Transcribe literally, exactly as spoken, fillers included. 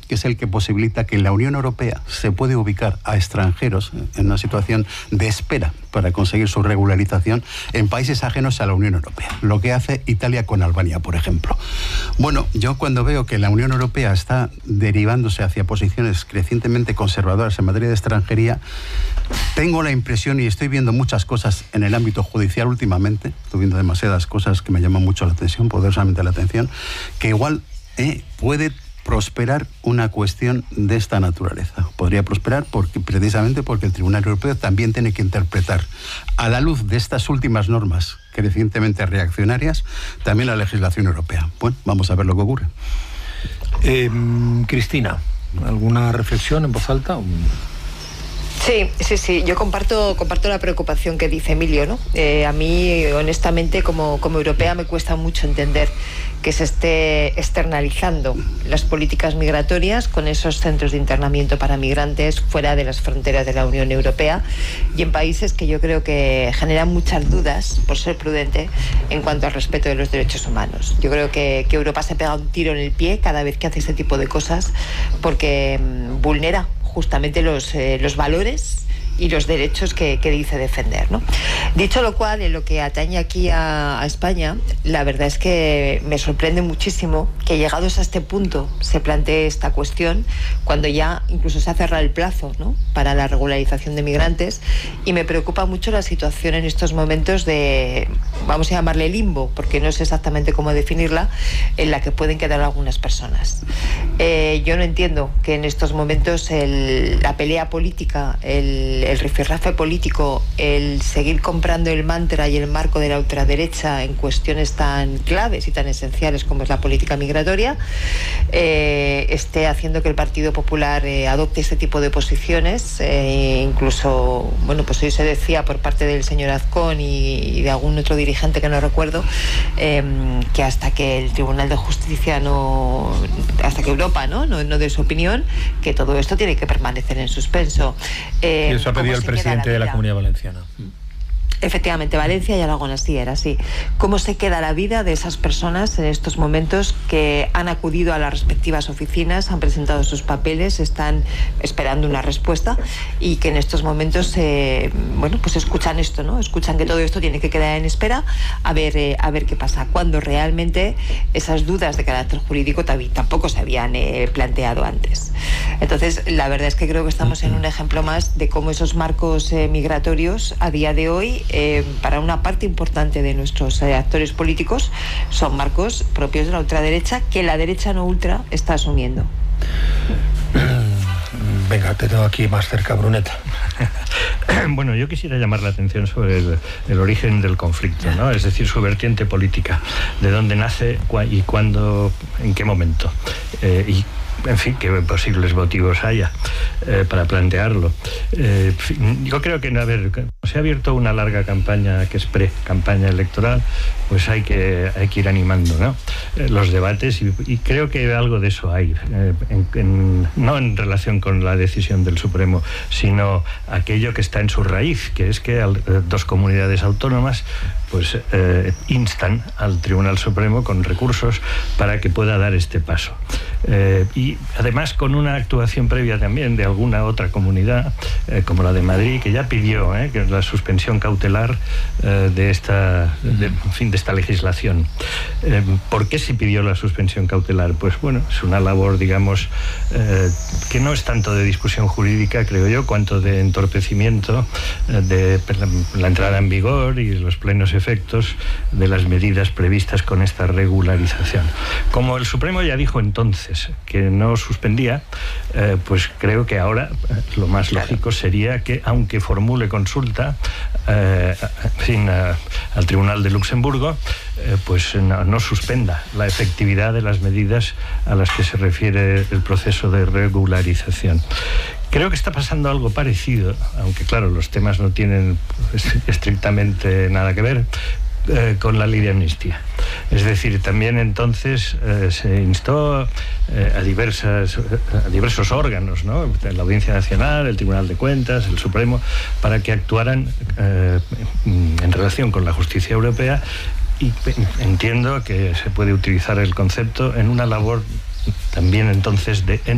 que es el que posibilita que la Unión Europea se puede ubicar a extranjeros en una situación de espera para conseguir su regularización en países ajenos a la Unión Europea, lo que hace Italia con Albania, por ejemplo. Bueno, yo cuando veo que la Unión Europea está derivándose hacia posiciones crecientemente conservadoras en materia de extranjería, tengo la impresión, y estoy viendo muchas cosas en el ámbito judicial últimamente, estoy viendo demasiadas cosas que me llaman mucho la atención, poderosamente la atención, que igual eh, puede prosperar una cuestión de esta naturaleza. Podría prosperar porque, precisamente porque el Tribunal Europeo también tiene que interpretar, a la luz de estas últimas normas crecientemente reaccionarias, también la legislación europea. Bueno, vamos a ver lo que ocurre. Eh, Cristina, ¿alguna reflexión en voz alta? Sí, sí, sí. Yo comparto, comparto la preocupación que dice Emilio, ¿no? Eh, a mí, honestamente, como, como europea, me cuesta mucho entender que se esté externalizando las políticas migratorias con esos centros de internamiento para migrantes fuera de las fronteras de la Unión Europea y en países que yo creo que generan muchas dudas, por ser prudente, en cuanto al respeto de los derechos humanos. Yo creo que, que Europa se pega un tiro en el pie cada vez que hace ese tipo de cosas porque mmm, vulnera justamente los, eh, los valores y los derechos que, que dice defender, ¿no? Dicho lo cual, en lo que atañe aquí a, a España, la verdad es que me sorprende muchísimo que llegados a este punto se plantee esta cuestión cuando ya incluso se ha cerrado el plazo, ¿no?, para la regularización de migrantes, y me preocupa mucho la situación en estos momentos de, vamos a llamarle limbo, porque no sé exactamente cómo definirla, en la que pueden quedar algunas personas. Eh, yo no entiendo que en estos momentos el, la pelea política, el el rifirrafe político, el seguir comprando el mantra y el marco de la ultraderecha en cuestiones tan claves y tan esenciales como es la política migratoria, eh, esté haciendo que el Partido Popular eh, adopte este tipo de posiciones. Eh, incluso, bueno, pues hoy se decía por parte del señor Azcón y, y de algún otro dirigente que no recuerdo, eh, que hasta que el Tribunal de Justicia no, hasta que Europa no, no, no dé su opinión, que todo esto tiene que permanecer en suspenso. Eh, Pedido el presidente de la Comunidad Valenciana. Efectivamente, Valencia y Aragón, así era, sí. ¿Cómo se queda la vida de esas personas en estos momentos que han acudido a las respectivas oficinas, han presentado sus papeles, están esperando una respuesta y que en estos momentos, eh, bueno, pues escuchan esto, ¿no? Escuchan que todo esto tiene que quedar en espera a ver, eh, a ver qué pasa, cuando realmente esas dudas de carácter jurídico tampoco se habían eh, planteado antes. Entonces, la verdad es que creo que estamos en un ejemplo más de cómo esos marcos eh, migratorios a día de hoy, Eh, para una parte importante de nuestros eh, actores políticos, son marcos propios de la ultraderecha que la derecha no ultra está asumiendo. Venga, te tengo aquí más cerca, Bruneta. Bueno, yo quisiera llamar la atención sobre el, el origen del conflicto, ¿no? Es decir, su vertiente política, de dónde nace y cuándo, en qué momento. Eh, y en fin, qué posibles motivos haya eh, para plantearlo. Eh, yo creo que, a ver, se ha abierto una larga campaña que es pre-campaña electoral, pues hay que, hay que ir animando, ¿no?, eh, los debates y, y creo que algo de eso hay, eh, en, en, no en relación con la decisión del Supremo, sino aquello que está en su raíz, que es que al, dos comunidades autónomas pues eh, instan al Tribunal Supremo con recursos para que pueda dar este paso. Eh, y además con una actuación previa también de alguna otra comunidad, eh, como la de Madrid, que ya pidió eh, que la suspensión cautelar eh, de esta de, en fin, de esta legislación. Eh, ¿Por qué se pidió la suspensión cautelar? Pues bueno, es una labor, digamos, eh, que no es tanto de discusión jurídica, creo yo, cuanto de entorpecimiento eh, de la entrada en vigor y los plenos efectos de las medidas previstas con esta regularización. Como el Supremo ya dijo entonces que no suspendía, eh, pues creo que ahora eh, lo más lógico sería que, aunque formule consulta eh, en fin, a, al Tribunal de Luxemburgo, eh, pues no, no suspenda la efectividad de las medidas a las que se refiere el proceso de regularización. Creo que está pasando algo parecido, aunque claro, los temas no tienen estrictamente nada que ver, eh, con la ley de amnistía. Es decir, también entonces eh, se instó eh, a, diversas, a diversos órganos, ¿no?, la Audiencia Nacional, el Tribunal de Cuentas, el Supremo, para que actuaran eh, en relación con la justicia europea, y entiendo que se puede utilizar el concepto en una labor también entonces de